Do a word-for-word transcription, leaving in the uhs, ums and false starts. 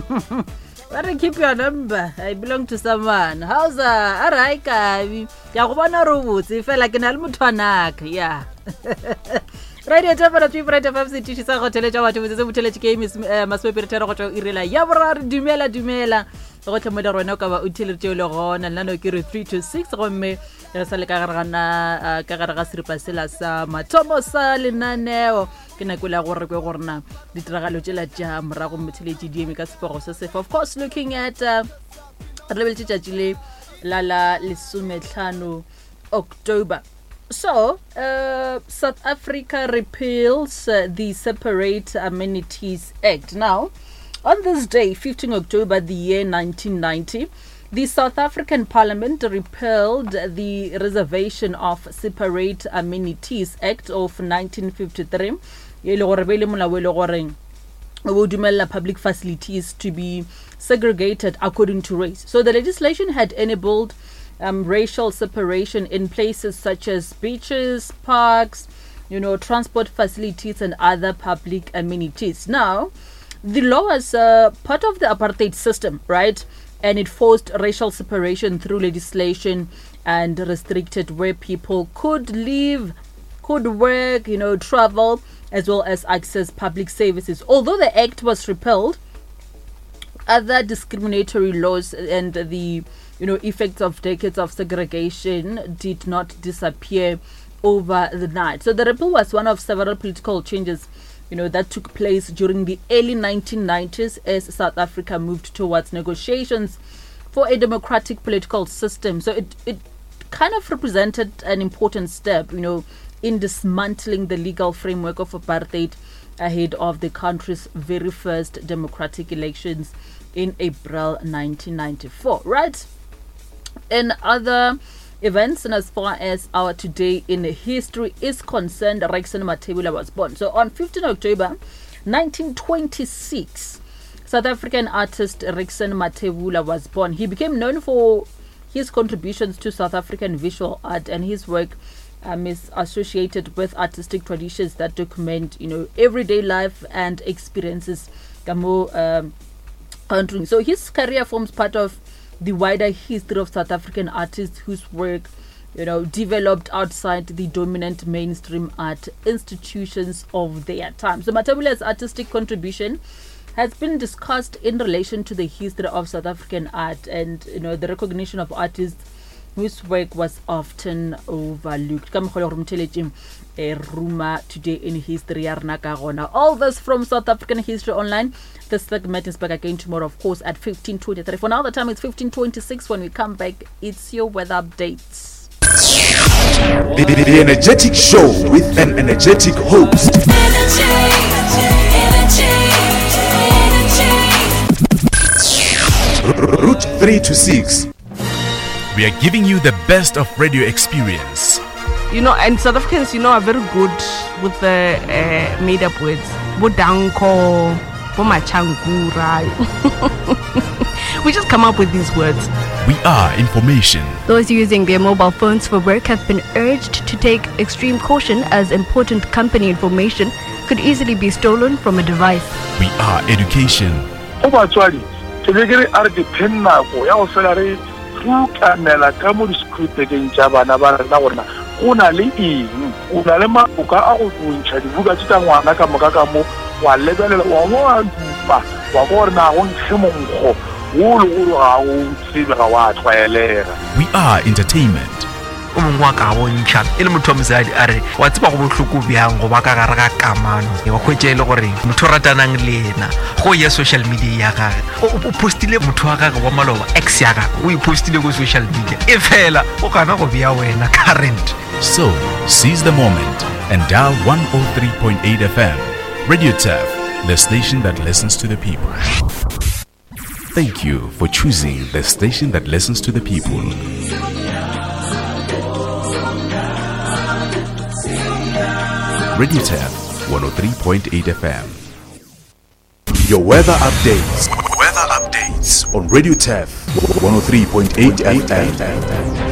Better keep your number. I belong to someone. How's uh alright Kabi? Ya go bona ro botse fela ke na le motho anaka. Yeah. Radio Tafara three right of F C T sa go teleletsa batho botse se botheletše ke Miss Maswepere tera go tswa irela. Ya borra re dumela dumela. Go tlomoda rona ka ba utility le gona nna no ke re three to six go mme re sa le ka gare gana ka gare ga seripa sela sa mathomo sa lenaneo ke na kula gore ke gorna ditiragalo tšela tša morago motheletši di eme ka sepego se sefe of course looking at uh, re lebeletse tšatši le la la lesomehlano October. So, uh, South Africa repeals uh, the Separate Amenities Act. Now, on this day, fifteenth October, the year nineteen ninety, the South African Parliament repealed the Reservation of Separate Amenities Act of nineteen fifty-three. Public facilities to be segregated according to race. So the legislation had enabled Um, racial separation in places such as beaches, parks, you know, transport facilities and other public amenities. Now, the law was uh, part of the apartheid system, right? And it forced racial separation through legislation and restricted where people could live, could work, you know, travel, as well as access public services. Although the act was repealed, other discriminatory laws and the you know effects of decades of segregation did not disappear over the night. So the repeal was one of several political changes you know that took place during the early nineteen nineties as South Africa moved towards negotiations for a democratic political system. So it it kind of represented an important step you know in dismantling the legal framework of apartheid ahead of the country's very first democratic elections in April nineteen ninety-four, right? In other events, and as far as our today in history is concerned, Rexon Mathebula was born. So on fifteenth October nineteen twenty-six, South African artist Rexon Mathebula was born. He became known for his contributions to South African visual art, and his work um, is associated with artistic traditions that document, you know, everyday life and experiences. Um, so his career forms part of the wider history of South African artists whose work, you know, developed outside the dominant mainstream art institutions of their time. So Mathebula's artistic contribution has been discussed in relation to the history of South African art and, you know, the recognition of artists whose work was often overlooked. Ruma today in history. All this from South African History Online. This segment is back again tomorrow, of course, at fifteen twenty-three. For now, the time is fifteen twenty-six. When we come back, it's your weather updates. The, the, the energetic show with an energetic host. Energy, energy, energy. Route three to six. We are giving you the best of radio experience. You know, and South Africans, you know, are very good with the uh, made-up words. Bodanko, bomachangura. We just come up with these words. We are information. Those using their mobile phones for work have been urged to take extreme caution as important company information could easily be stolen from a device. We are education. Una le eng una le maboka a go tsontšha dibuka tša ngwana ka moka ka mo wa lebelela wa mo a dupa wa go re na go ntshe monkgo wo le go ga o tsebe ga wa tlwaelega. We are entertainment. O mongwe wa ka bontšha e le motho wa mosadi a re wa tseba go bohloko bjang go ba ka gare ga kamano wa hwetša e le gore motho ratanang le ena go ya social media ya gage o postile motho wa gage wa maloba ex ya gage o ipostile go social media e fela o kana go bea wena current. So seize the moment and dial one oh three point eight F M. Radio Taff, the station that listens to the people. Thank you for choosing the station that listens to the people. Radio Taff, one oh three point eight F M. Your weather updates. Weather updates on Radio Taff, one oh three point eight F M.